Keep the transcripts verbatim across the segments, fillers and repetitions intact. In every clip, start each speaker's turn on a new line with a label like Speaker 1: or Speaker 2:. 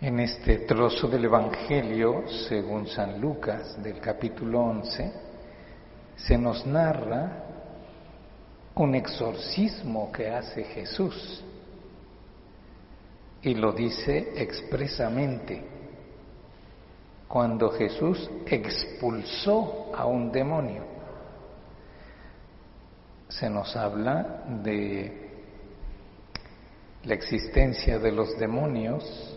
Speaker 1: En este trozo del Evangelio, según San Lucas, del capítulo once, se nos narra un exorcismo que hace Jesús, y lo dice expresamente. Cuando Jesús expulsó a un demonio, se nos habla de la existencia de los demonios,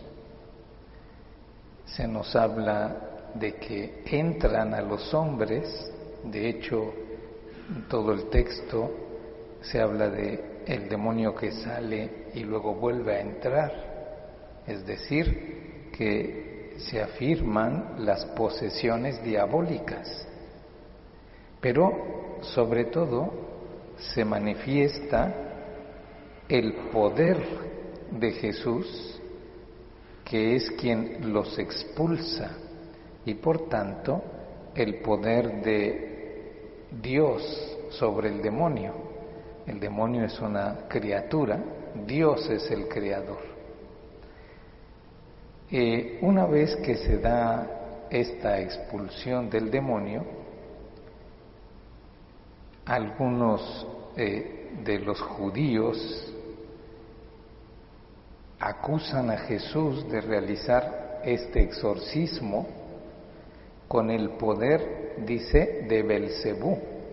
Speaker 1: se nos habla de que entran a los hombres. De hecho, en todo el texto se habla de el demonio que sale y luego vuelve a entrar, es decir, que se afirman las posesiones diabólicas, pero sobre todo se manifiesta el poder de Jesús, que es quien los expulsa, y por tanto el poder de Dios sobre el demonio. El demonio es una criatura, Dios es el creador. Eh, una vez que se da esta expulsión del demonio, algunos eh, de los judíos acusan a Jesús de realizar este exorcismo con el poder, dice, de Belcebú,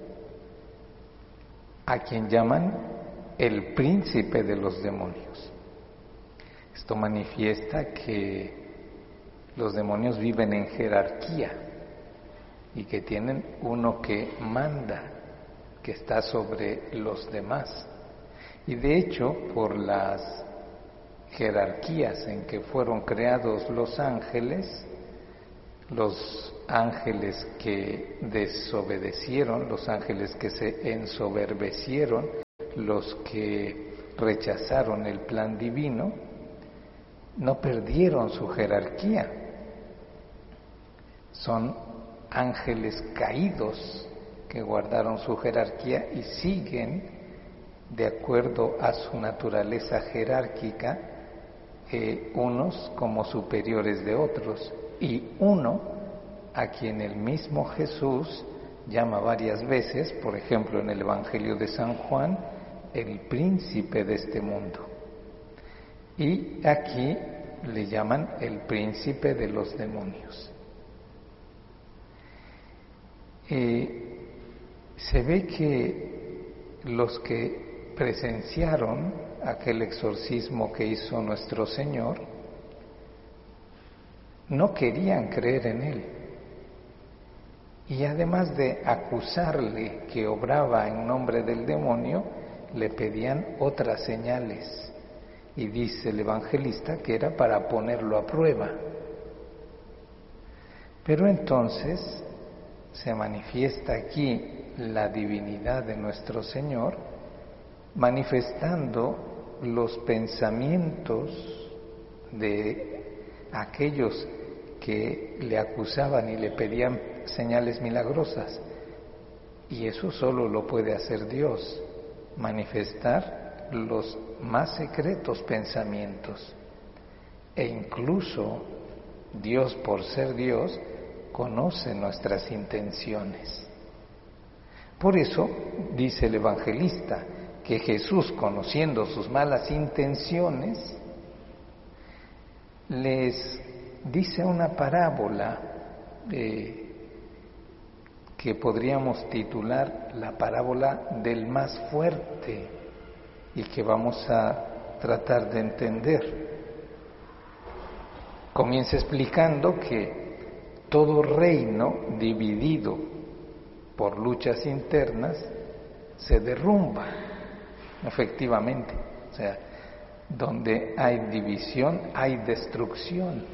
Speaker 1: a quien llaman el príncipe de los demonios. Esto manifiesta que los demonios viven en jerarquía y que tienen uno que manda, que está sobre los demás. Y de hecho, por las jerarquías en que fueron creados los ángeles, los ángeles que desobedecieron, los ángeles que se ensoberbecieron, los que rechazaron el plan divino, no perdieron su jerarquía. Son ángeles caídos que guardaron su jerarquía y siguen de acuerdo a su naturaleza jerárquica, eh, unos como superiores de otros, y uno a quien el mismo Jesús llama varias veces, por ejemplo en el Evangelio de San Juan, el príncipe de este mundo, y aquí le llaman el príncipe de los demonios. Eh, se ve que los que presenciaron aquel exorcismo que hizo nuestro Señor no querían creer en Él, y además de acusarle que obraba en nombre del demonio, le pedían otras señales, y dice el evangelista que era para ponerlo a prueba. Pero entonces se manifiesta aquí la divinidad de nuestro Señor, manifestando los pensamientos de aquellos que le acusaban y le pedían señales milagrosas. Y eso solo lo puede hacer Dios, manifestar los más secretos pensamientos. E incluso Dios, por ser Dios, conoce nuestras intenciones. Por eso dice el evangelista que Jesús, conociendo sus malas intenciones, les dice una parábola eh, que podríamos titular la parábola del más fuerte, y que vamos a tratar de entender. Comienza explicando que todo reino dividido por luchas internas se derrumba, efectivamente. O sea, donde hay división hay destrucción.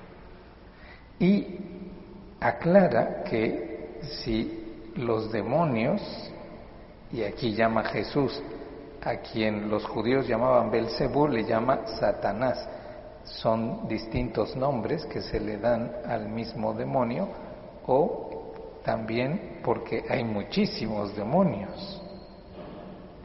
Speaker 1: Y aclara que si los demonios, y aquí llama Jesús a quien los judíos llamaban Belcebú, le llama Satanás. Son distintos nombres que se le dan al mismo demonio, o también porque hay muchísimos demonios.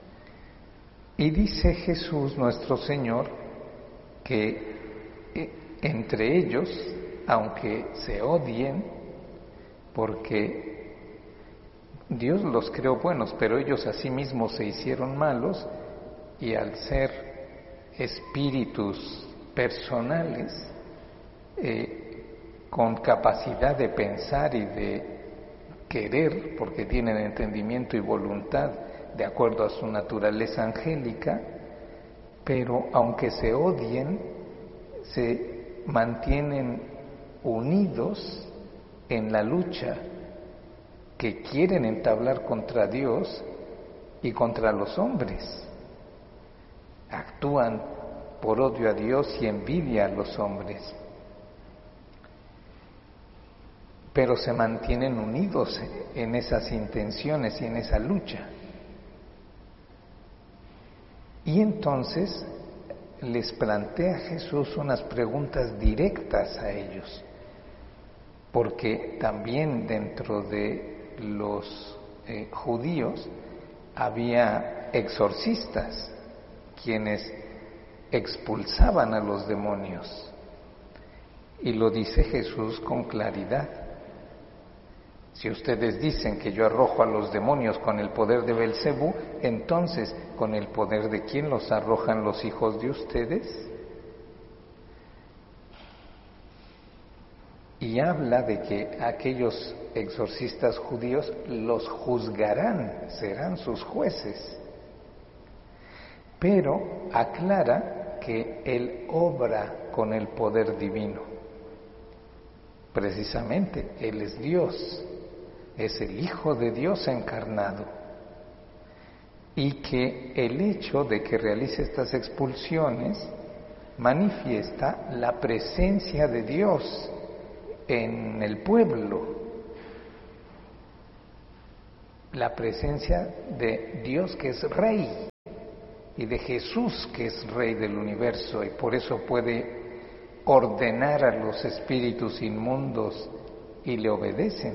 Speaker 1: Y dice Jesús nuestro Señor que entre ellos, aunque se odien, porque Dios los creó buenos, pero ellos a sí mismos se hicieron malos, y al ser espíritus personales, eh, con capacidad de pensar y de querer, porque tienen entendimiento y voluntad de acuerdo a su naturaleza angélica, pero aunque se odien, se mantienen unidos en la lucha que quieren entablar contra Dios y contra los hombres. Actúan por odio a Dios y envidia a los hombres, pero se mantienen unidos en esas intenciones y en esa lucha. Y entonces les plantea Jesús unas preguntas directas a ellos, porque también dentro de los eh, judíos había exorcistas, quienes expulsaban a los demonios, y lo dice Jesús con claridad. Si ustedes dicen que yo arrojo a los demonios con el poder de Belcebú, entonces, ¿con el poder de quién los arrojan los hijos de ustedes? Y habla de que aquellos exorcistas judíos los juzgarán, serán sus jueces. Pero aclara que Él obra con el poder divino. Precisamente, Él es Dios, es el Hijo de Dios encarnado. Y que el hecho de que realice estas expulsiones manifiesta la presencia de Dios en el pueblo, la presencia de Dios que es Rey y de Jesús que es Rey del universo, y por eso puede ordenar a los espíritus inmundos y le obedecen.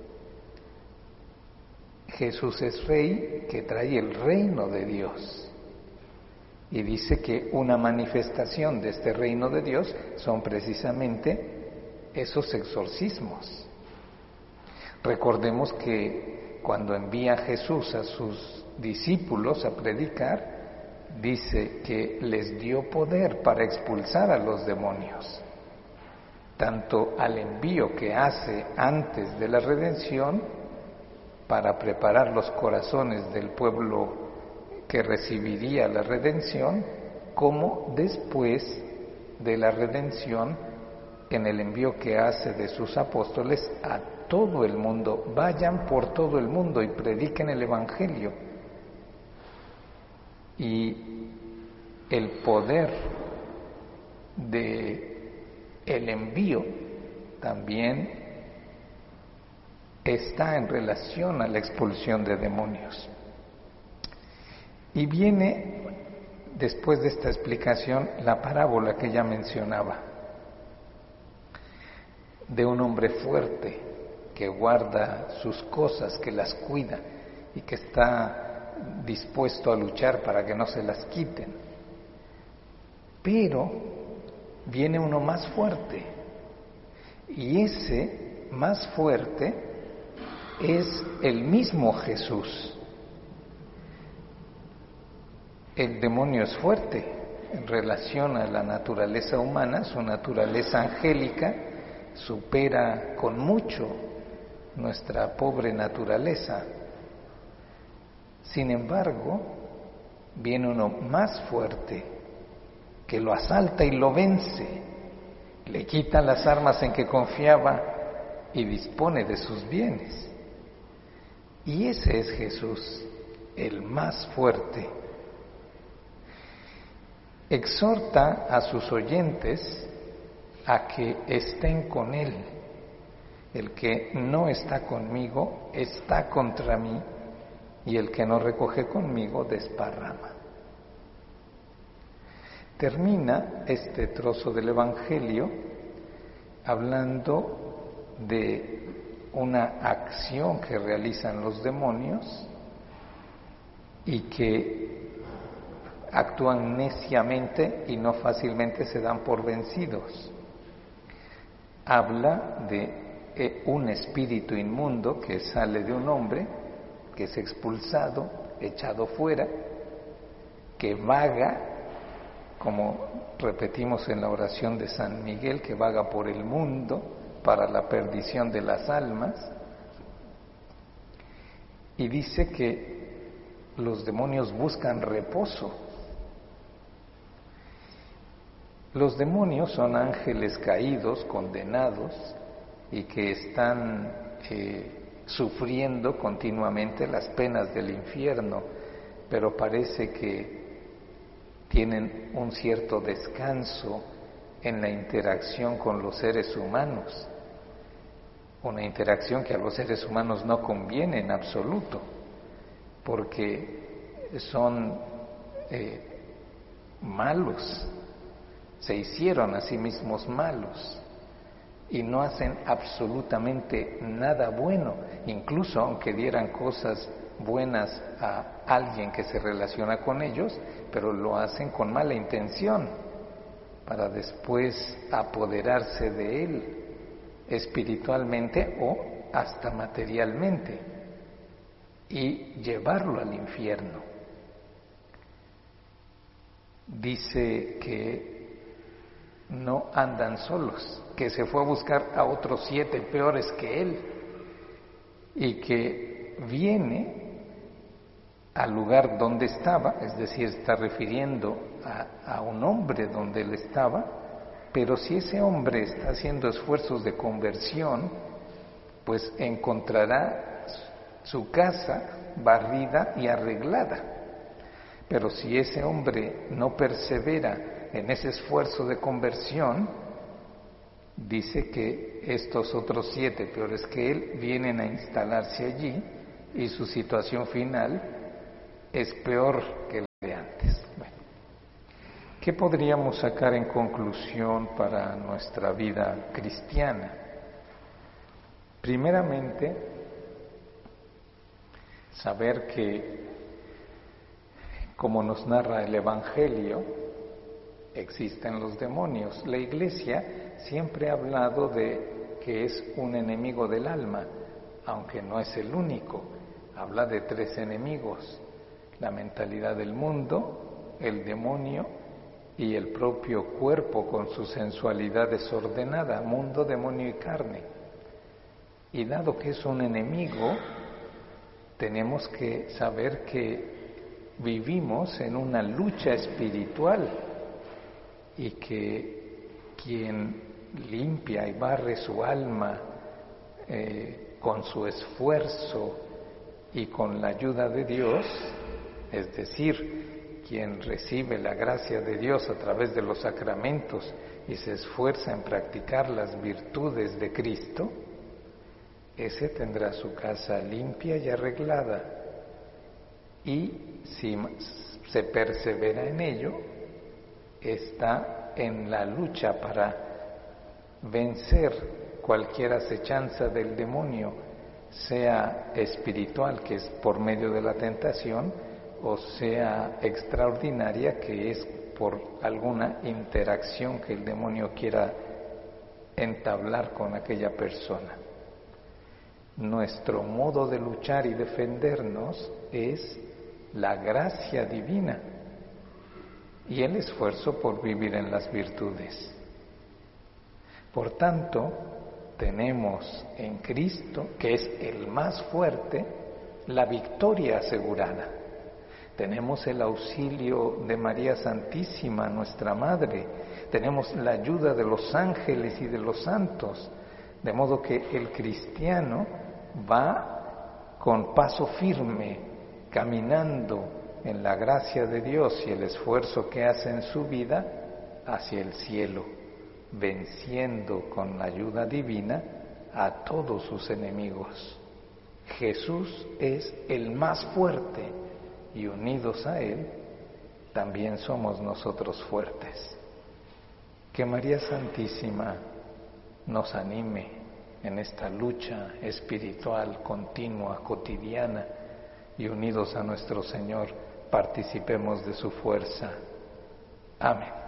Speaker 1: Jesús es Rey que trae el reino de Dios, y dice que una manifestación de este reino de Dios son precisamente esos exorcismos. Recordemos que cuando envía Jesús a sus discípulos a predicar, dice que les dio poder para expulsar a los demonios, tanto al envío que hace antes de la redención para preparar los corazones del pueblo que recibiría la redención, como después de la redención en el envío que hace de sus apóstoles a todo el mundo. Vayan por todo el mundo y prediquen el Evangelio. Y el poder de el envío también está en relación a la expulsión de demonios. Y viene, después de esta explicación, la parábola que ya mencionaba, de un hombre fuerte que guarda sus cosas, que las cuida y que está dispuesto a luchar para que no se las quiten. Pero viene uno más fuerte, y ese más fuerte es el mismo Jesús. El demonio es fuerte en relación a la naturaleza humana, su naturaleza angélica supera con mucho nuestra pobre naturaleza. Sin embargo, viene uno más fuerte que lo asalta y lo vence, le quita las armas en que confiaba y dispone de sus bienes. Y ese es Jesús, el más fuerte. Exhorta a sus oyentes a que estén con Él. El que no está conmigo está contra mí, y el que no recoge conmigo desparrama. Termina este trozo del Evangelio hablando de una acción que realizan los demonios y que actúan neciamente y no fácilmente se dan por vencidos. habla de un espíritu inmundo que sale de un hombre, que es expulsado, echado fuera, que vaga, como repetimos en la oración de San Miguel, que vaga por el mundo para la perdición de las almas, y dice que los demonios buscan reposo. Los demonios son ángeles caídos, condenados, y que están eh, sufriendo continuamente las penas del infierno, pero parece que tienen un cierto descanso en la interacción con los seres humanos, una interacción que a los seres humanos no conviene en absoluto, porque son eh, malos, se hicieron a sí mismos malos y no hacen absolutamente nada bueno, incluso aunque dieran cosas buenas a alguien que se relaciona con ellos, pero lo hacen con mala intención para después apoderarse de él espiritualmente o hasta materialmente y llevarlo al infierno. Dice que no andan solos, que se fue a buscar a otros siete peores que él y que viene al lugar donde estaba, es decir, está refiriendo a, a un hombre donde él estaba, pero si ese hombre está haciendo esfuerzos de conversión, pues encontrará su casa barrida y arreglada. Pero si ese hombre no persevera en ese esfuerzo de conversión, dice que estos otros siete peores que él vienen a instalarse allí y su situación final es peor que la de antes. Bueno, ¿qué podríamos sacar en conclusión para nuestra vida cristiana? Primeramente, saber que, como nos narra el Evangelio, existen los demonios. La Iglesia siempre ha hablado de que es un enemigo del alma, aunque no es el único. Habla de tres enemigos: la mentalidad del mundo, el demonio y el propio cuerpo con su sensualidad desordenada, mundo, demonio y carne. Y dado que es un enemigo, tenemos que saber que vivimos en una lucha espiritual y que quien limpia y barre su alma eh, con su esfuerzo y con la ayuda de Dios, es decir, quien recibe la gracia de Dios a través de los sacramentos y se esfuerza en practicar las virtudes de Cristo, ese tendrá su casa limpia y arreglada. Y si se persevera en ello, está en la lucha para vencer cualquier acechanza del demonio, sea espiritual, que es por medio de la tentación, o sea extraordinaria, que es por alguna interacción que el demonio quiera entablar con aquella persona. Nuestro modo de luchar y defendernos es la gracia divina y el esfuerzo por vivir en las virtudes. Por tanto, tenemos en Cristo, que es el más fuerte, la victoria asegurada. Tenemos el auxilio de María Santísima, nuestra Madre. Tenemos la ayuda de los ángeles y de los santos. De modo que el cristiano va con paso firme, caminando en la gracia de Dios y el esfuerzo que hace en su vida hacia el cielo, venciendo con la ayuda divina a todos sus enemigos. Jesús es el más fuerte y unidos a Él también somos nosotros fuertes. Que María Santísima nos anime en esta lucha espiritual continua, cotidiana, y unidos a nuestro Señor participemos de su fuerza. Amén.